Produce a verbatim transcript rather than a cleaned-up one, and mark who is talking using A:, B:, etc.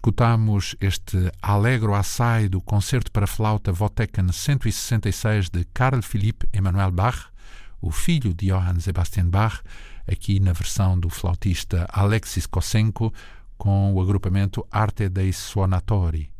A: escutamos este Allegro assai do concerto para flauta Wottecken cento e sessenta e seis de Carl Philipp Emanuel Bach, o filho de Johann Sebastian Bach, aqui na versão do flautista Alexis Kossenko, com o agrupamento Arte dei Suonatori.